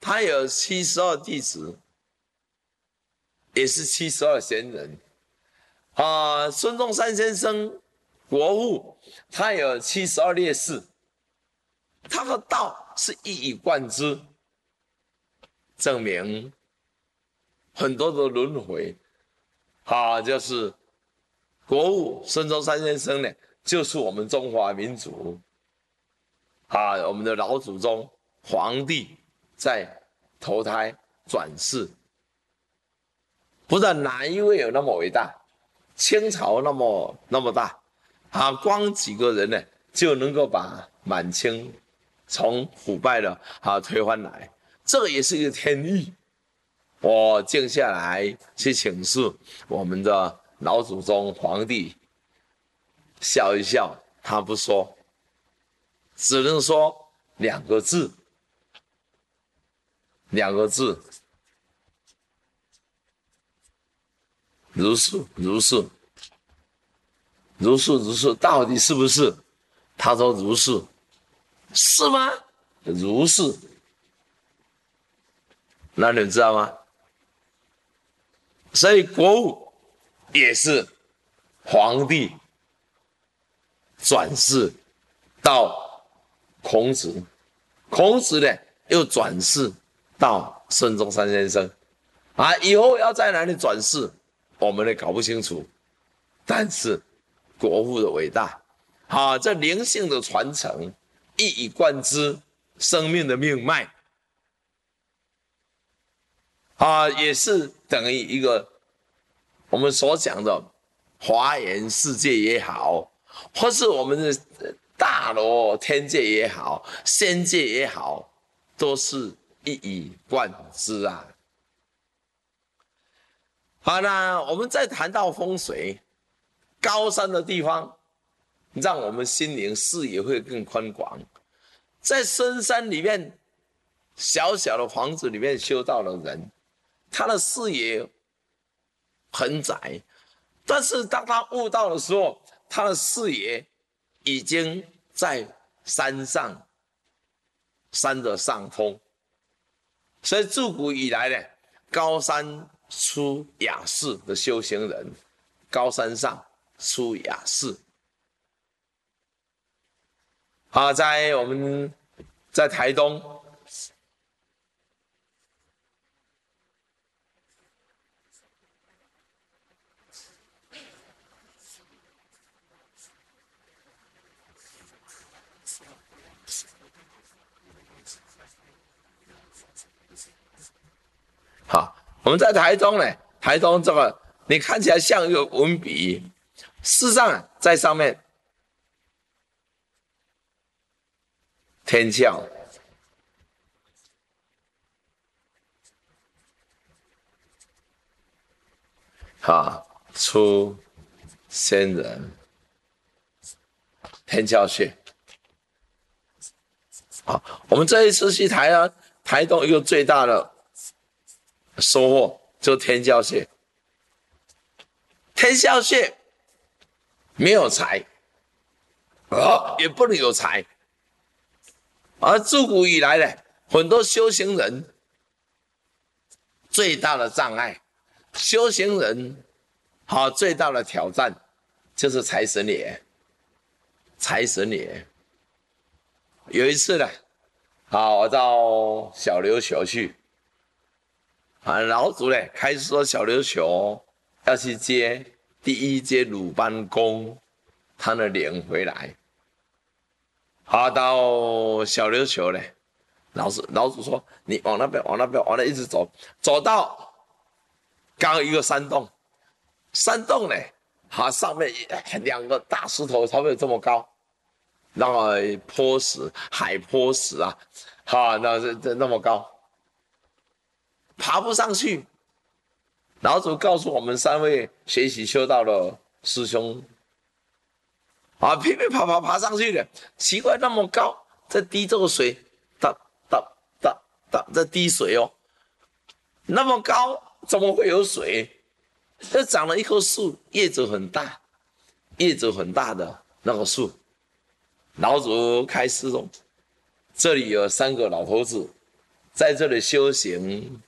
他有72弟子，也是72贤人孙中山先生国父，他有72烈士，他的道是一以贯之，证明很多的轮回就是国父孙中山先生呢，就是我们中华民族我们的老祖宗皇帝在投胎转世。不知道哪一位有那么伟大，清朝那么大光几个人呢就能够把满清从腐败的推翻来，这个也是一个天意。我静下来去请示我们的老祖宗皇帝，笑一笑，他不说，只能说两个字，如是如是，到底是不是？他说如是，是吗？如是，那你们知道吗？所以国父也是皇帝转世到孔子，孔子呢又转世到孙中山先生以后要在哪里转世，我们也搞不清楚。但是国父的伟大这灵性的传承，一以贯之，生命的命脉也是等于一个我们所讲的华严世界也好，或是我们的大罗天界也好，仙界也好，都是一以贯之好，那我们再谈到风水，高山的地方让我们心灵视野会更宽广。在深山里面，小小的房子里面修道的人，他的视野很窄，但是当他悟道的时候，他的视野已经在山上，山的上风。所以自古以来呢，高山出雅士的修行人，高山上出雅士在我们在台东我们在台东呢，台东这个你看起来像一个文笔，事实上在上面天教出仙人，天教穴我们这一次去台东一个最大的收获就是天教穴。天教穴没有财也不能有财，而自古以来呢，很多修行人最大的障碍，修行人最大的挑战就是财神爷。有一次呢我到小琉球去老祖呢开始说小琉球要去接第一接鲁班公他的灵回来到小琉球呢，老祖说你往那边往那一直走，走到刚一个山洞呢上面两个大石头差不多这么高，那个坡石海坡石那么高，爬不上去。老祖告诉我们3位学习修道的师兄噼噼爬上去了，奇怪那么高，在滴这个水，在滴水那么高怎么会有水？这长了一棵树，叶子很大的那个树。老祖开示说，这里有3个老头子在这里修行，